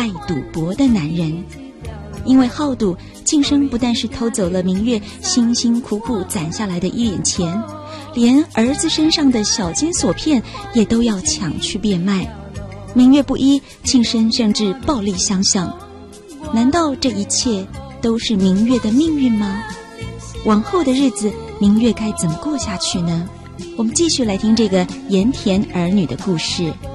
爱赌博的男人。因为好赌，庆生不但是偷走了明月辛辛苦苦攒下来的一点钱，连儿子身上的小金锁片也都要抢去变卖。明月不依，庆生甚至暴力相向。难道这一切都是明月的命运吗？往后的日子，明月该怎么过下去呢？我们继续来听这个盐田儿女的故事。